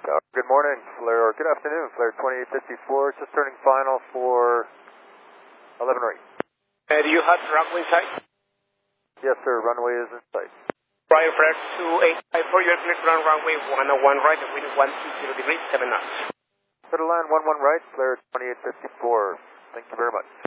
Good morning, Flare, or good afternoon, Flare 2854. Just turning final for 11 right. Do you have runway in sight? Yes, sir. Runway is in sight. Flyer Flare 2854, you're clear to run runway 101 right, the wind 120 degrees, 7 knots. Clear to land 11 right, Flare 2854. Thank you very much.